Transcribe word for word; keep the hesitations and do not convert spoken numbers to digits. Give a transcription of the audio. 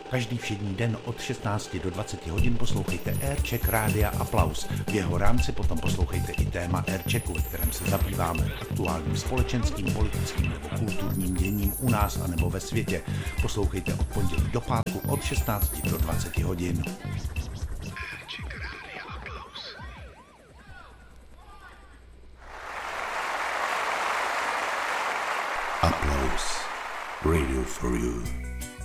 Každý všední den od šestnácti do dvaceti hodin poslouchejte Aircheck Rádia Aplaus. V jeho rámci potom poslouchejte i téma Airchecku, ve kterém se zabýváme aktuálním společenským, politickým nebo kulturním děním u nás anebo ve světě. Poslouchejte od pondělí do pátku od šestnácti do dvaceti hodin. Applause. Radio for you.